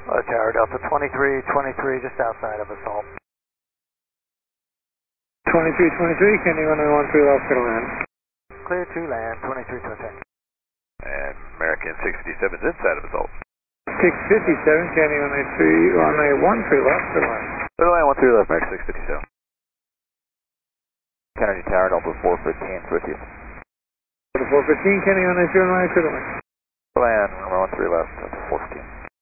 Tower Delta 2323, just outside of Assault. 2323, Kennedy 1913 left, clear to land. Clear to land, 2323. And American 67's inside of Assault. 657, Kennedy 1913 left, clear to land. Clear to land, 13 left, American 657. Kennedy Tower Delta 415 with you. 415, Kennedy 1913 left, clear to land. Land, 13 left, Delta 415.